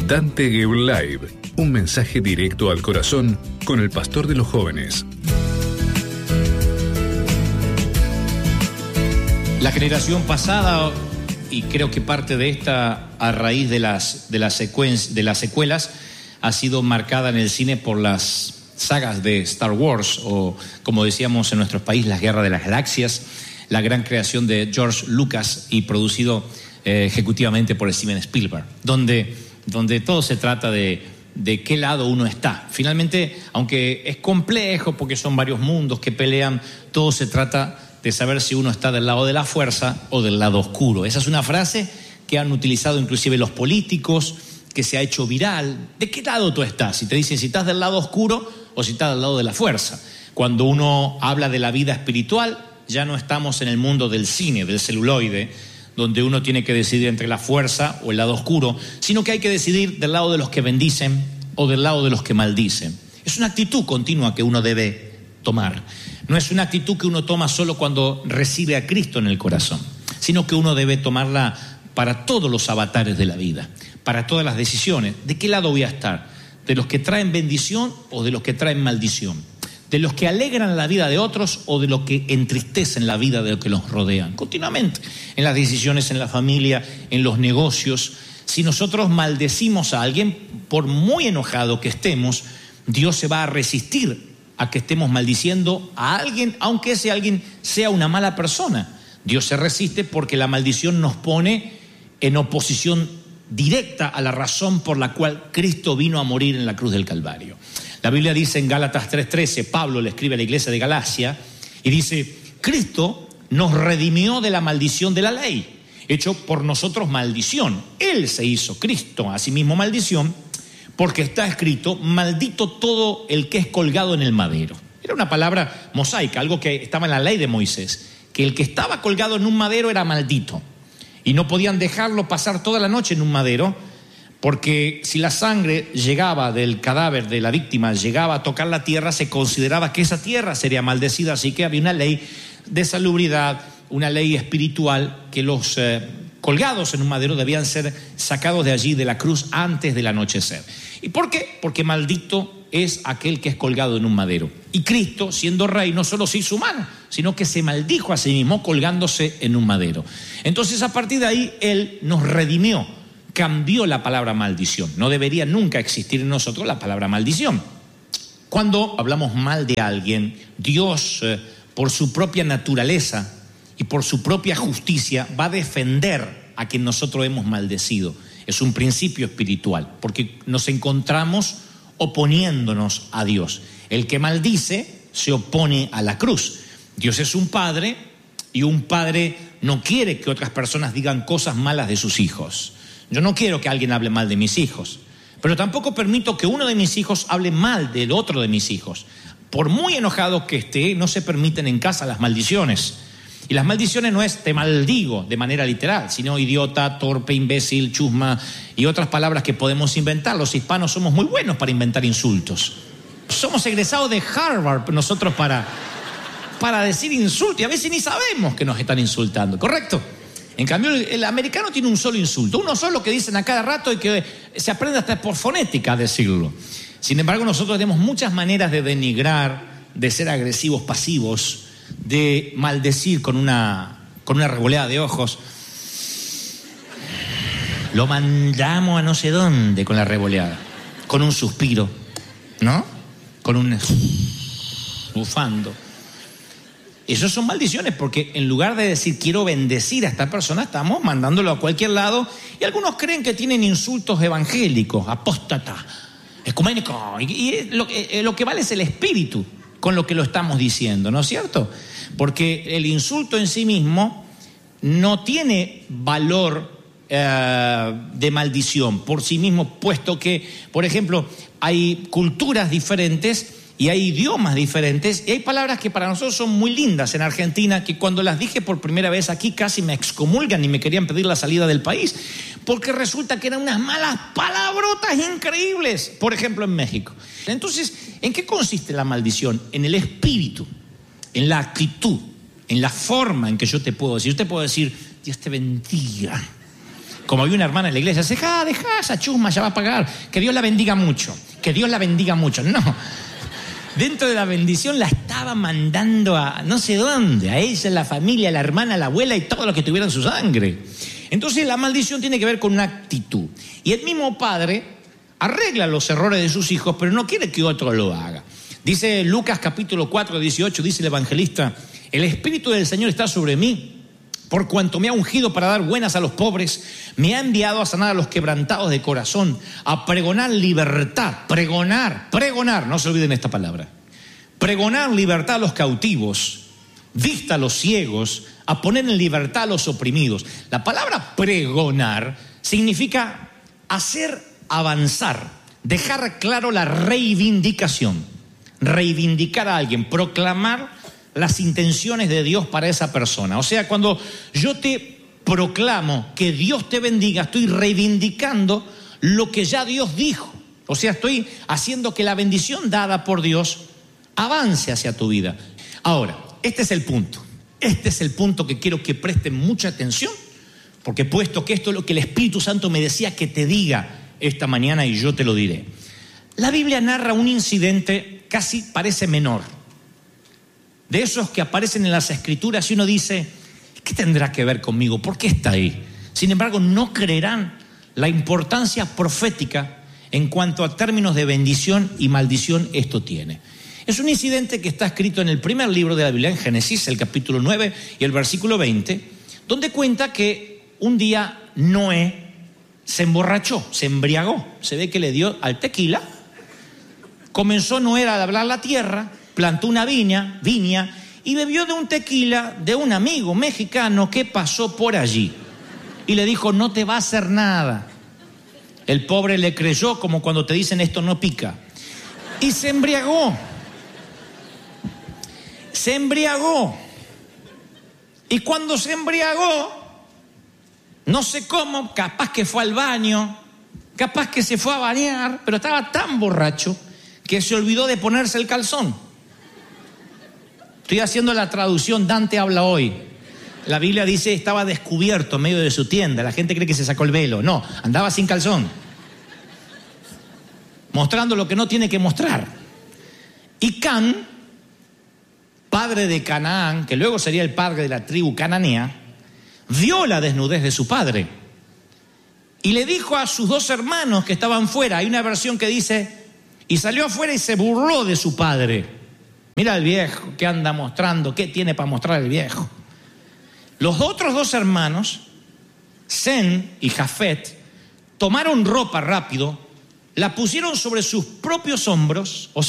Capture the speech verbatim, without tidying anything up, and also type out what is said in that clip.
Dante Gebel Live, un mensaje directo al corazón con el pastor de los jóvenes. La generación pasada, y creo que parte de esta a raíz de las, de las, secuen- de las secuelas, ha sido marcada en el cine por las sagas de Star Wars, o como decíamos en nuestro país, las Guerras de las Galaxias, la gran creación de George Lucas y producido eh, ejecutivamente por Steven Spielberg, donde, donde todo se trata de, de qué lado uno está. Finalmente, aunque es complejo porque son varios mundos que pelean, todo se trata de saber si uno está del lado de la fuerza o del lado oscuro. Esa es una frase que han utilizado inclusive los políticos, que se ha hecho viral. ¿De qué lado tú estás? Si te dicen si estás del lado oscuro o si estás del lado de la fuerza. Cuando uno habla de la vida espiritual, ya no estamos en el mundo del cine, del celuloide, donde uno tiene que decidir entre la fuerza o el lado oscuro, sino que hay que decidir del lado de los que bendicen o del lado de los que maldicen. Es una actitud continua que uno debe tomar. No es una actitud que uno toma solo cuando recibe a Cristo en el corazón, sino que uno debe tomarla para todos los avatares de la vida, para todas las decisiones. ¿De qué lado voy a estar? ¿De los que traen bendición o de los que traen maldición? ¿De los que alegran la vida de otros o de los que entristecen la vida de los que los rodean? Continuamente, en las decisiones, en la familia, en los negocios. Si nosotros maldecimos a alguien, por muy enojado que estemos, Dios se va a resistir a que estemos maldiciendo a alguien, aunque ese alguien sea una mala persona. Dios se resiste porque la maldición nos pone en oposición directa a la razón por la cual Cristo vino a morir en la cruz del Calvario. La Biblia dice en Gálatas tres trece, Pablo le escribe a la iglesia de Galacia y dice: Cristo nos redimió de la maldición de la ley, hecho por nosotros maldición. Él se hizo, Cristo, a sí mismo maldición, porque está escrito: maldito todo el que es colgado en el madero. Era una palabra mosaica, algo que estaba en la ley de Moisés, que el que estaba colgado en un madero era maldito. Y no podían dejarlo pasar toda la noche en un madero, porque si la sangre llegaba del cadáver de la víctima, llegaba a tocar la tierra, se consideraba que esa tierra sería maldecida. Así que había una ley de salubridad, una ley espiritual, que los eh, colgados en un madero debían ser sacados de allí, de la cruz, antes del anochecer. ¿Y por qué? Porque maldito es aquel que es colgado en un madero. Y Cristo, siendo rey, no solo se hizo humano, sino que se maldijo a sí mismo colgándose en un madero. Entonces, a partir de ahí, Él nos redimió, cambió la palabra maldición. No debería nunca existir en nosotros la palabra maldición. Cuando hablamos mal de alguien, Dios, eh, por su propia naturaleza y por su propia justicia, va a defender a quien nosotros hemos maldecido. Es un principio espiritual, porque nos encontramos oponiéndonos a Dios. El que maldice se opone a la cruz. Dios es un padre, y un padre no quiere que otras personas digan cosas malas de sus hijos. Yo no quiero que alguien hable mal de mis hijos, pero tampoco permito que uno de mis hijos hable mal del otro de mis hijos. Por muy enojado que esté, no se permiten en casa las maldiciones. Y las maldiciones no es te maldigo de manera literal, sino idiota, torpe, imbécil, chusma y otras palabras que podemos inventar. Los hispanos somos muy buenos para inventar insultos. Somos egresados de Harvard nosotros para, para decir insultos, y a veces ni sabemos que nos están insultando, ¿correcto? En cambio, el, el americano tiene un solo insulto, uno solo que dicen a cada rato y que se aprende hasta por fonética a decirlo. Sin embargo, nosotros tenemos muchas maneras de denigrar, de ser agresivos, pasivos, de maldecir con una, con una revoleada de ojos. Lo mandamos a no sé dónde con la revoleada, con un suspiro, ¿no? Con un bufando. Esas son maldiciones, porque en lugar de decir quiero bendecir a esta persona, estamos mandándolo a cualquier lado, y algunos creen que tienen insultos evangélicos, apóstata, ecuménico, y, y lo, eh, lo que vale es el espíritu con lo que lo estamos diciendo, ¿no es cierto? Porque el insulto en sí mismo no tiene valor eh, de maldición por sí mismo, puesto que, por ejemplo, hay culturas diferentes y hay idiomas diferentes, y hay palabras que para nosotros son muy lindas en Argentina, que cuando las dije por primera vez aquí casi me excomulgan y me querían pedir la salida del país, porque resulta que eran unas malas palabrotas increíbles, por ejemplo en México. Entonces, ¿en qué consiste la maldición? En el espíritu, en la actitud, en la forma en que yo te puedo decir. Yo te puedo decir, Dios te bendiga, Como había una hermana en la iglesia, deja, deja esa chusma, ya va a pagar. Que Dios la bendiga mucho, que Dios la bendiga mucho. No, dentro de la bendición la estaba mandando a no sé dónde, a ella, a la familia, a la hermana, a la abuela y todo lo que tuvieran su sangre. Entonces la maldición tiene que ver con una actitud. Y el mismo padre arregla los errores de sus hijos, pero no quiere que otro lo haga. Dice Lucas capítulo cuatro, dieciocho, dice el evangelista: el Espíritu del Señor está sobre mí, por cuanto me ha ungido para dar buenas a los pobres, me ha enviado a sanar a los quebrantados de corazón, a pregonar libertad, pregonar, pregonar, no se olviden esta palabra, pregonar libertad a los cautivos, vista a los ciegos, a poner en libertad a los oprimidos. La palabra pregonar significa hacer avanzar, dejar claro la reivindicación, reivindicar a alguien, proclamar las intenciones de Dios para esa persona. O sea, cuando yo te proclamo que Dios te bendiga, estoy reivindicando lo que ya Dios dijo. O sea, estoy haciendo que la bendición dada por Dios avance hacia tu vida. Ahora, este es el punto. Este es el punto que quiero que presten mucha atención, porque puesto que esto es lo que el Espíritu Santo me decía que te diga esta mañana y yo te lo diré. La Biblia narra un incidente casi parece menor, de esos que aparecen en las Escrituras y uno dice, ¿qué tendrá que ver conmigo? ¿Por qué está ahí? Sin embargo, no creerán la importancia profética en cuanto a términos de bendición y maldición esto tiene. Es un incidente que está escrito en el primer libro de la Biblia, en Génesis, el capítulo nueve y el versículo veinte, donde cuenta que un día Noé se emborrachó, se embriagó, se ve que le dio al tequila, comenzó Noé a labrar la tierra, plantó una viña, viña y bebió de un tequila de un amigo mexicano que pasó por allí y le dijo, no te va a hacer nada. El pobre le creyó, como cuando te dicen esto no pica, y se embriagó. Se embriagó. Y cuando se embriagó, no sé cómo, capaz que fue al baño, capaz que se fue a bañar, pero estaba tan borracho que se olvidó de ponerse el calzón. Estoy haciendo la traducción, Dante habla hoy. La Biblia dice estaba descubierto en medio de su tienda. La gente cree que se sacó el velo. No, andaba sin calzón, mostrando lo que no tiene que mostrar. Y Cam, padre de Canaán, que luego sería el padre de la tribu cananea, vio la desnudez de su padre y le dijo a sus dos hermanos que estaban fuera. Hay una versión que dice, y salió afuera y se burló de su padre. Mira el viejo que anda mostrando, ¿qué tiene para mostrar el viejo? Los otros dos hermanos, Sem y Jafet, tomaron ropa rápido, la pusieron sobre sus propios hombros, o